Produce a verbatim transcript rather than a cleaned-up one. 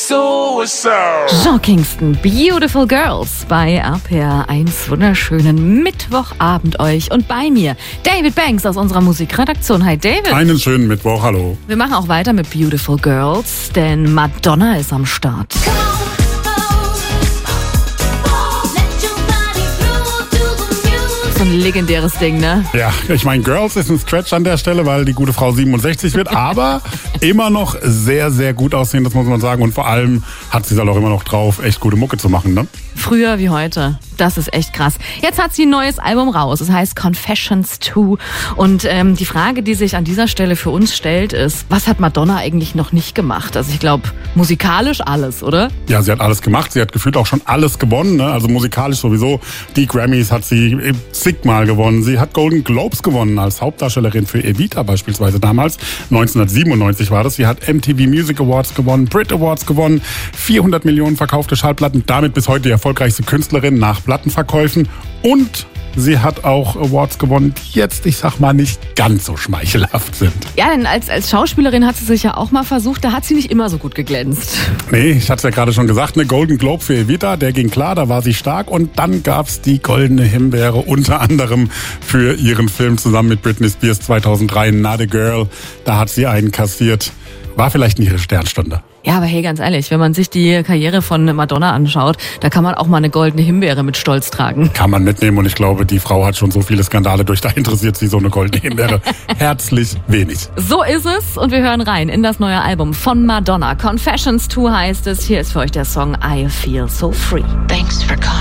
So what's up? Sean Kingston, Beautiful Girls bei R P R eins. Wunderschönen Mittwochabend euch und bei mir David Banks aus unserer Musikredaktion. Hi David. Einen schönen Mittwoch, hallo. Wir machen auch weiter mit Beautiful Girls, denn Madonna ist am Start. So ein legendäres Ding, ne? Ja, ich meine, Girls ist ein Stretch an der Stelle, weil die gute Frau siebenundsechzig wird, aber immer noch sehr, sehr gut aussehen, das muss man sagen. Und vor allem hat sie es halt auch immer noch drauf, echt gute Mucke zu machen, ne? Früher wie heute. Das ist echt krass. Jetzt hat sie ein neues Album raus. Es heißt Confessions zwei. Und ähm, die Frage, die sich an dieser Stelle für uns stellt, ist, was hat Madonna eigentlich noch nicht gemacht? Also ich glaube, musikalisch alles, oder? Ja, sie hat alles gemacht. Sie hat gefühlt auch schon alles gewonnen, ne? Also musikalisch sowieso. Die Grammys hat sie zigmal gewonnen. Sie hat Golden Globes gewonnen als Hauptdarstellerin für Evita beispielsweise damals. neunzehnhundertsiebenundneunzig war das. Sie hat M T V Music Awards gewonnen, Brit Awards gewonnen, vierhundert Millionen verkaufte Schallplatten. Damit bis heute die erfolgreichste Künstlerin nach Plattenverkäufen. Und sie hat auch Awards gewonnen, die jetzt, ich sag mal, nicht ganz so schmeichelhaft sind. Ja, denn als, als Schauspielerin hat sie sich ja auch mal versucht, da hat sie nicht immer so gut geglänzt. Nee, ich hatte es ja gerade schon gesagt, ne Golden Globe für Evita, der ging klar, da war sie stark. Und dann gab's die Goldene Himbeere, unter anderem für ihren Film zusammen mit Britney Spears zweitausenddrei, Not a Girl. Da hat sie einen kassiert. War vielleicht nicht ihre Sternstunde. Ja, aber hey, ganz ehrlich, wenn man sich die Karriere von Madonna anschaut, da kann man auch mal eine goldene Himbeere mit Stolz tragen. Kann man mitnehmen und ich glaube, die Frau hat schon so viele Skandale durch, da interessiert sie so eine goldene Himbeere herzlich wenig. So ist es und wir hören rein in das neue Album von Madonna. Confessions zwei heißt es. Hier ist für euch der Song I Feel So Free. Thanks for calling.